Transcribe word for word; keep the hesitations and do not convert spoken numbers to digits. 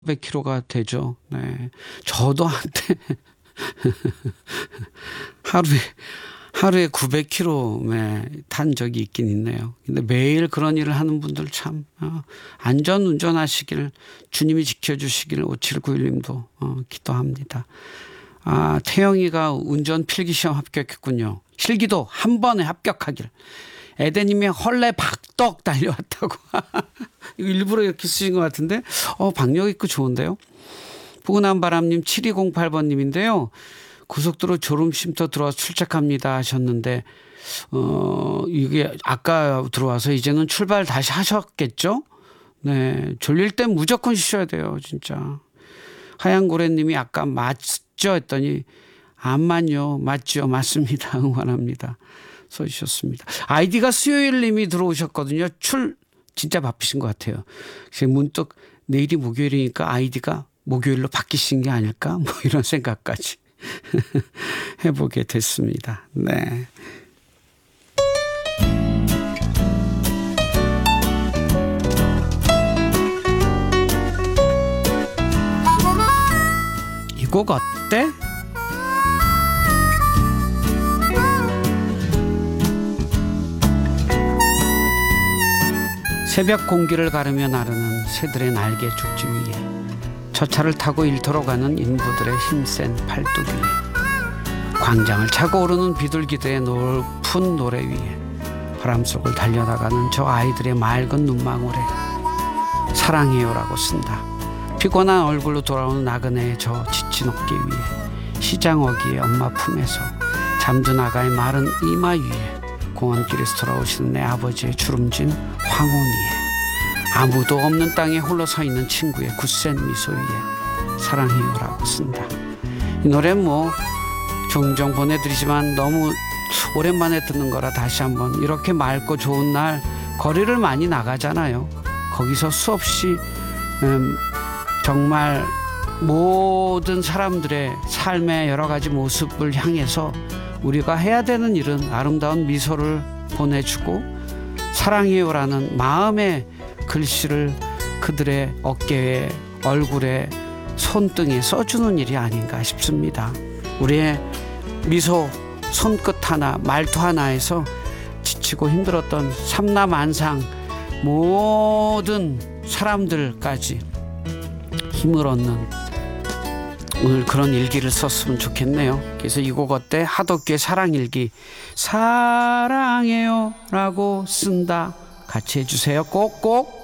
백 킬로가 되죠. 네. 저도 한때 하루에 하루에 구백 킬로 네, 탄 적이 있긴 있네요. 근데 매일 그런 일을 하는 분들 참 어, 안전 운전하시길 주님이 지켜주시길 오칠구일 님도 어, 기도합니다. 아, 태영이가 운전 필기시험 합격했군요. 실기도 한 번에 합격하길. 에덴님이 헐레 박떡 달려왔다고. 일부러 이렇게 쓰신 것 같은데 어, 박력 있고 좋은데요. 포근한 바람님 칠이공팔 번님인데요. 고속도로 졸음쉼터 들어와서 출첵합니다 하셨는데 어, 이게 아까 들어와서 이제는 출발 다시 하셨겠죠. 네, 졸릴 땐 무조건 쉬셔야 돼요 진짜. 하얀고래님이 아까 맞죠 했더니 암만요. 맞죠. 맞습니다. 응원합니다. 써주셨습니다. 아이디가 수요일님이 들어오셨거든요. 출 진짜 바쁘신 것 같아요. 제가 문득 내일이 목요일이니까 아이디가 목요일로 바뀌신 게 아닐까 뭐 이런 생각까지 해보게 됐습니다. 네. 이 곡 어때? 새벽 공기를 가르며 나르는 새들의 날개 죽지 위에 저 차를 타고 일터로 가는 인부들의 힘센 팔뚝 위에 광장을 차고 오르는 비둘기들의 높은 노래 위에 바람 속을 달려나가는 저 아이들의 맑은 눈망울에 사랑해요라고 쓴다. 피곤한 얼굴로 돌아오는 나그네의 저 지친 어깨 위에 시장 어귀의 엄마 품에서 잠든 아가의 마른 이마 위에 공원길에서 돌아오시는 내 아버지의 주름진 황혼 위에 아무도 없는 땅에 홀로 서 있는 친구의 굳센 미소 위에 사랑해요라고 쓴다. 이 노래 뭐 종종 보내드리지만 너무 오랜만에 듣는 거라 다시 한번 이렇게 맑고 좋은 날 거리를 많이 나가잖아요. 거기서 수없이 음, 정말 모든 사람들의 삶의 여러 가지 모습을 향해서 우리가 해야 되는 일은 아름다운 미소를 보내주고 사랑해요라는 마음의 글씨를 그들의 어깨에 얼굴에 손등에 써주는 일이 아닌가 싶습니다. 우리의 미소 손끝 하나 말투 하나에서 지치고 힘들었던 삼라만상 모든 사람들까지 힘을 얻는 오늘 그런 일기를 썼으면 좋겠네요. 그래서 이 곡 어때? 하덕기의 사랑일기 사랑해요 라고 쓴다. 같이 해주세요. 꼭꼭.